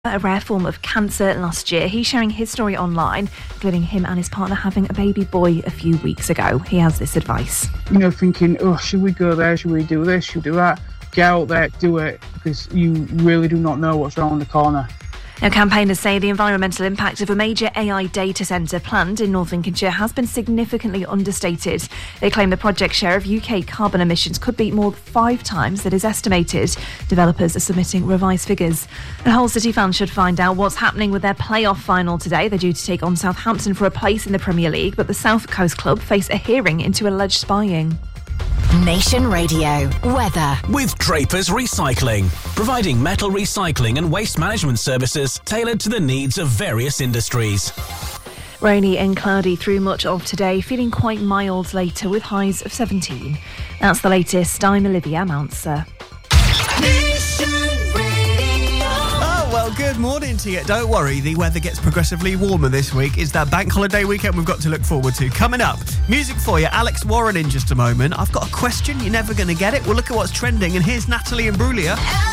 a rare form of cancer last year. He's sharing his story online, including him and his partner having a baby boy a few weeks ago. He has this advice. Thinking, should we go there? Should we do this? Should we do that? Get out there, do it, because you really do not know what's around the corner. Now, campaigners say the environmental impact of a major AI data centre planned in North Lincolnshire has been significantly understated. They claim the project's share of UK carbon emissions could be more than 5 times that is estimated. Developers are submitting revised figures. And Hull City fans should find out what's happening with their playoff final today. They're due to take on Southampton for a place in the Premier League, but the South Coast club face a hearing into alleged spying. Nation Radio weather with Drapers Recycling, providing metal recycling and waste management services tailored to the needs of various industries. Rainy and cloudy through much of today, feeling quite mild later with highs of 17. That's the latest. I'm Olivia Mounser. Well, good morning to you. Don't worry, the weather gets progressively warmer this week. It's that bank holiday weekend we've got to look forward to. Coming up, music for you, Alex Warren in just a moment. I've got a question, you're never going to get it. We'll look at what's trending, and here's Natalie Imbruglia.